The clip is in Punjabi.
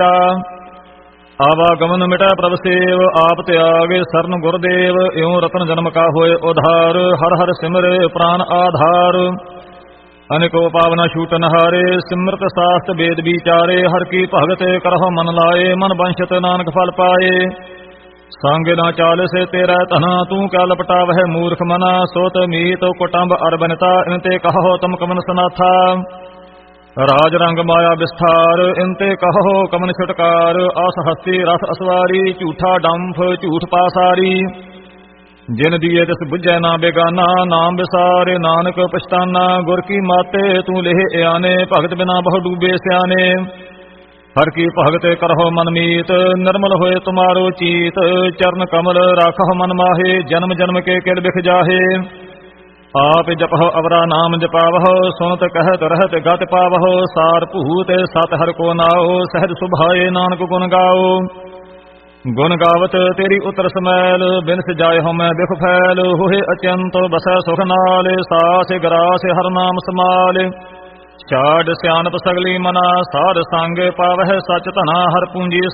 ਆਵਾਗਮਨ ਮਿਟੈ ਪ੍ਰਭ ਸੇਵ, ਆਪ ਤਿਆਗੇ ਸਰਨ ਗੁਰਦੇਵ। ਇਉ ਰਤਨ ਜਨਮ ਕਾ ਹੋਏ ਉਧਾਰ, ਹਰ ਹਰ ਸਿਮਰ ਪ੍ਰਾਨ ਆਧਾਰ। ਅਨੇਕੋ ਪਾਵਨਾ ਛੂਟਨ ਹਾਰੇ, ਸਿਮਰਤ ਸਾਸਤ ਵੇਦ ਵਿਚਾਰੇ। ਹਰ ਕੀ ਭਗਤ ਕਰਹੁ ਮਨ ਲਾਏ, ਮਨ ਬੰਸ਼ਤ ਨਾਨਕ ਫਲ ਪਾਏ। ਸੰਗ ਨਾ ਚਾਲ ਸੇ ਤੇਰਾ ਧਨਾ, ਤੂੰ ਕਿਆ ਲਪਟਾਵਹਿ ਮੂਰਖ ਮਨਾ। ਸੋਤ ਮੀਤ ਕੁਟੰਬ ਅਰ ਬਨਤਾ, ਇਨ ਤੇ ਕਹੋ ਤਮ ਕਮਨ ਸਨਾਥਾ। ਰਾਜ ਰੰਗ ਮਾਇਆ ਵਿਸਥਾਰ, ਇਨ ਤੇ ਕਹੋ ਕਮਨ ਛੁਟਕਾਰ। ਆਸ ਹਸਤੀ ਰਸ ਅਸਵਾਰੀ, ਝੂਠਾ ਡੰਫ ਝੂਠ ਪਾਸਾਰੀ। ਜਿਨ ਦੀਏ ਤਿਸ ਬੁੱਝੈ ਨਾ ਬੇਗਾਨਾ, ਨਾਮ ਵਿਸਾਰੇ ਨਾਨਕ ਪਛਤਾਨਾ। ਗੁਰ ਕੀ ਮਾਤੇ ਤੂੰ ਲੇਹ ਇਆਨੇ, ਭਗਤ ਬਿਨਾ ਬਹੁ ਡੂਬੇ ਸਿਆਨੇ। ਹਰ ਕੀ ਭਗਤ ਕਰਹੁ ਮਨ ਮੀਤ, ਨਿਰਮਲ ਹੋਏ ਤੁਮਾਰੋ ਚੀਤ। ਚਰਨ ਕਮਲ ਰਾਖਹੁ ਮਨ ਮਾਹੇ, ਜਨਮ ਜਨਮ ਕੇ ਕਿਲ ਬਿਖ ਜਾਹੇ। ਆਪ ਜਪਹੁ ਅਵਰਾ ਨਾਮ ਜਪਾਵਹੁ, ਸੁਨਤ ਕਹਿਤ ਰਹਿਤ ਗਤ ਪਾਵਹੁ। ਸਾਰ ਭੂਤ ਸਤ ਹਰ ਕੋ ਨਾਉ, ਸਹਿਜ ਸੁਭਾਏ ਨਾਨਕ ਗੁਣ ਗਾਓ। ਗੁਣ ਗਾਵਤ ਤੇਰੀ ਉਤਰ ਸਮੈਲ, ਬਿਨ ਸਜਾਏ ਹਉ ਮੈਂ ਬਿਖ ਫੈਲ। ਹੋਏ ਅਚੰਤ ਬਸੈ ਸੁਖ ਨਾਲ, ਸਾਸ ਗਰਾਸ ਹਰ ਨਾਮ ਸਮਾਲ। ਛਾੜ ਸਿਆਨਪ ਸਗਲੀ ਮਨਾ, ਸਾਧ ਸੰਗ ਪਾਵਹਿ ਸਚ ਧਨਾ। ਹਰ ਪੂੰਜੀ